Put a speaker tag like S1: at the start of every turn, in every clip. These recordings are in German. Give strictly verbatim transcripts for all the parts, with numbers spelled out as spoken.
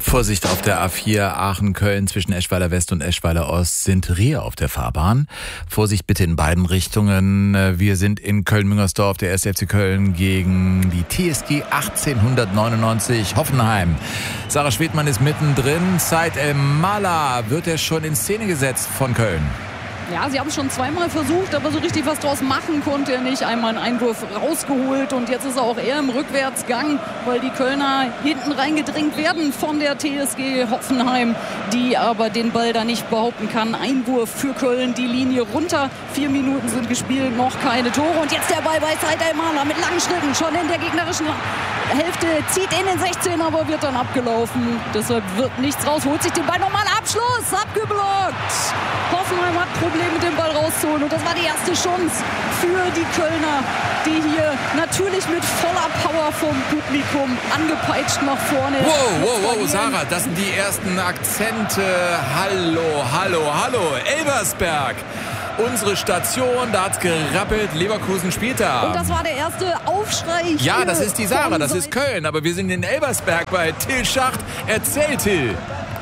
S1: Vorsicht auf der A vier Aachen-Köln zwischen Eschweiler West und Eschweiler Ost sind Rehe auf der Fahrbahn. Vorsicht bitte in beiden Richtungen. Wir sind in Köln-Müngersdorf, der erste F C Köln gegen die T S G achtzehnhundertneunundneunzig Hoffenheim. Sarah Schwedmann ist mittendrin. Said El-Mala wird er schon in Szene gesetzt von Köln.
S2: Ja, sie haben es schon zweimal versucht, aber so richtig was draus machen konnte er nicht. Einmal einen Einwurf rausgeholt und jetzt ist er auch eher im Rückwärtsgang, weil die Kölner hinten reingedrängt werden von der T S G Hoffenheim, die aber den Ball da nicht behaupten kann. Einwurf für Köln, die Linie runter. Vier Minuten sind gespielt, noch keine Tore. Und jetzt der Ball bei Said El-Mala mit langen Schritten schon in der gegnerischen Hälfte. Zieht in den sechzehn, aber wird dann abgelaufen. Deshalb wird nichts raus. Holt sich den Ball nochmal. Abschluss, abgeblockt. Hoffenheim hat Probleme mit dem Ball rauszuholen. Und das war die erste Chance für die Kölner, die hier natürlich mit voller Power vom Publikum angepeitscht nach vorne.
S1: Wow, wow, wow, Sarah, das sind die ersten Akzente. Hallo, hallo, hallo, Elversberg. Unsere Station, da hat's gerappelt, Leverkusen spielt da.
S2: Und das war der erste Aufschrei.
S1: Ja, das ist die Sarah, das ist Köln, aber wir sind in Elversberg bei Till Schacht. Erzähl, Till.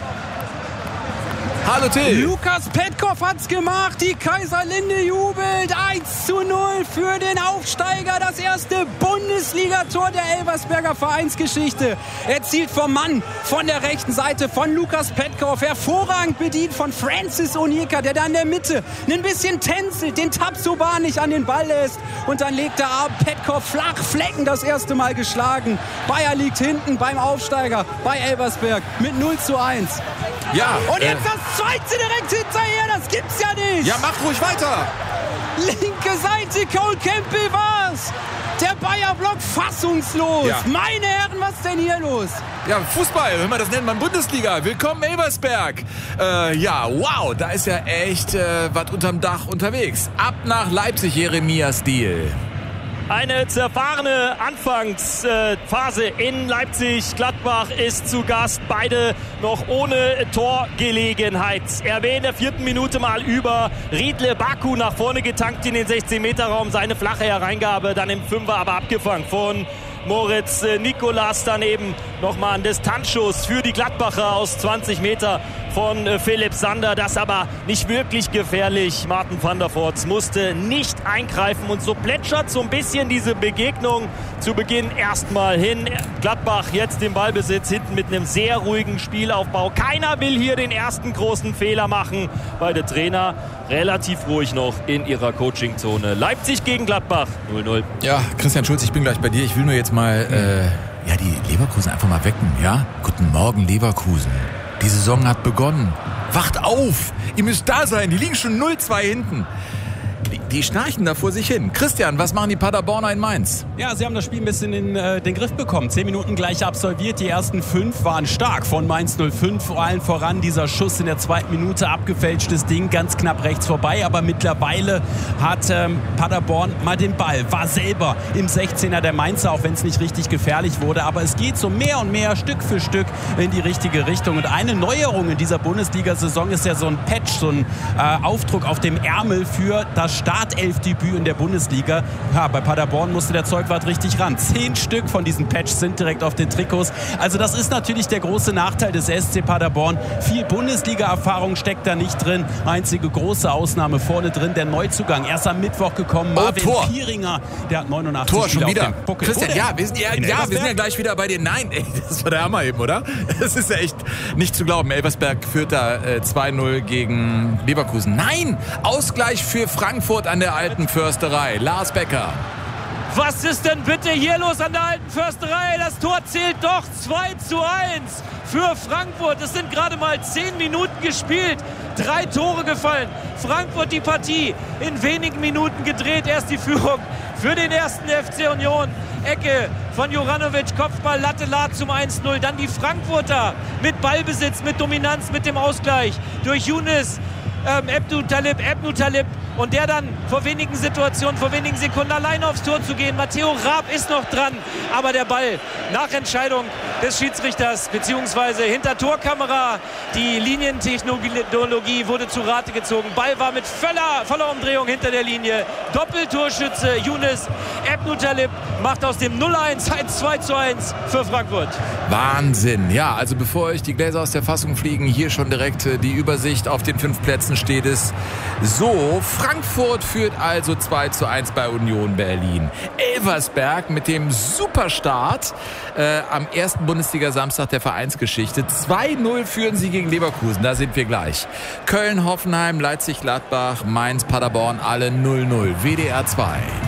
S1: Hallo Till.
S3: Lukas Petkov hat's gemacht. Die Kaiserlinde jubelt. eins zu null für den Aufsteiger. Das erste Bundesligator der Elversberger Vereinsgeschichte. Erzielt vom Mann von der rechten Seite von Lukas Petkov. Hervorragend bedient von Francis Onyeka, der da in der Mitte ein bisschen tänzelt, den Tabsoba nicht an den Ball lässt. Und dann legt er ab. Petkov flach, Flecken das erste Mal geschlagen. Bayer liegt hinten beim Aufsteiger bei Elversberg mit null zu eins.
S1: Ja.
S3: Und jetzt
S1: äh,
S3: das zweite direkt hinterher, das gibt's ja nicht.
S1: Ja, mach ruhig weiter.
S3: Linke Seite, Cole Campbell war's. Der Bayer-Block fassungslos.
S1: Ja.
S3: Meine Herren, was ist denn hier los?
S1: Ja, Fußball, hör mal, das nennt man Bundesliga. Willkommen Elversberg. Äh, ja, wow, da ist ja echt äh, was unterm Dach unterwegs. Ab nach Leipzig, Jeremia Stiel.
S4: Eine zerfahrene Anfangsphase in Leipzig. Gladbach ist zu Gast. Beide noch ohne Torgelegenheit. R W in der vierten Minute mal über. Riedle Baku nach vorne getankt in den sechzehn Meter Raum. Seine flache Hereingabe dann im Fünfer aber abgefangen von Moritz Nikolas. Daneben nochmal ein Distanzschuss für die Gladbacher aus zwanzig Meter von Philipp Sander. Das aber nicht wirklich gefährlich. Martin van der Voort musste nicht eingreifen und so plätschert so ein bisschen diese Begegnung zu Beginn erstmal hin. Gladbach jetzt im Ballbesitz, hinten mit einem sehr ruhigen Spielaufbau. Keiner will hier den ersten großen Fehler machen. Beide Trainer relativ ruhig noch in ihrer Coachingzone. Leipzig gegen Gladbach null null.
S1: Ja, Christian Schulz, ich bin gleich bei dir. Ich will nur jetzt mal äh, ja, die Leverkusen einfach mal wecken. Ja? Guten Morgen, Leverkusen. Die Saison hat begonnen. Wacht auf! Ihr müsst da sein. Die liegen schon null zwei hinten. Die, die schnarchen da vor sich hin. Christian, was machen die Paderborner in Mainz?
S3: Ja, sie haben das Spiel ein bisschen in äh, den Griff bekommen. Zehn Minuten gleich absolviert. Die ersten fünf waren stark von Mainz null fünf. Vor allem voran dieser Schuss in der zweiten Minute. Abgefälschtes Ding, ganz knapp rechts vorbei. Aber mittlerweile hat ähm, Paderborn mal den Ball. War selber im sechzehner der Mainzer, auch wenn es nicht richtig gefährlich wurde. Aber es geht so mehr und mehr, Stück für Stück in die richtige Richtung. Und eine Neuerung in dieser Bundesliga-Saison ist ja so ein Patch, so ein äh, Aufdruck auf dem Ärmel für das Startelfdebüt in der Bundesliga. Ja, bei Paderborn musste der Zeugwart richtig ran. Zehn Stück von diesen Patches sind direkt auf den Trikots. Also das ist natürlich der große Nachteil des S C Paderborn. Viel Bundesliga-Erfahrung steckt da nicht drin. Einzige große Ausnahme vorne drin, der Neuzugang. Erst am Mittwoch gekommen, Marvin
S1: oh, Tor.
S3: Pieringer. Der hat neunundachtzig
S1: Tor
S3: Spiele
S1: schon wieder.
S3: auf dem Buckel.
S1: Christian, ja, wir sind ja, ja, wir sind ja gleich wieder bei dir. Nein, ey, das war der Hammer eben, oder? Das ist ja echt nicht zu glauben. Elversberg führt da äh, zwei null gegen Leverkusen. Nein, Ausgleich für Frankfurt an der Alten Försterei. Lars Becker.
S4: Was ist denn bitte hier los an der Alten Försterei? Das Tor zählt doch zwei zu eins für Frankfurt. Es sind gerade mal zehn Minuten gespielt. Drei Tore gefallen. Frankfurt die Partie in wenigen Minuten gedreht. Erst die Führung für den ersten F C Union. Ecke von Juranovic, Kopfball, Latte Lat zum eins null. Dann die Frankfurter mit Ballbesitz, mit Dominanz, mit dem Ausgleich durch Younes. Ähm, Ebnu Talib, Ebnu Talib und der dann vor wenigen Situationen, vor wenigen Sekunden alleine aufs Tor zu gehen. Matteo Raab ist noch dran, aber der Ball nach Entscheidung des Schiedsrichters beziehungsweise hinter Torkamera, die Linientechnologie wurde zu Rate gezogen. Ball war mit voller, voller Umdrehung hinter der Linie. Doppeltorschütze Younes, Ebnu Talib
S5: macht aus dem null eins ein zwei zu eins für Frankfurt.
S1: Wahnsinn. Ja, also bevor euch die Gläser aus der Fassung fliegen, hier schon direkt äh, die Übersicht. Auf den fünf Plätzen steht es so. Frankfurt führt also zwei zu eins bei Union Berlin. Elversberg mit dem Superstart äh, am ersten Bundesliga-Samstag der Vereinsgeschichte. zwei null führen sie gegen Leverkusen. Da sind wir gleich. Köln, Hoffenheim, Leipzig, Gladbach, Mainz, Paderborn, alle null null. W D R zwei.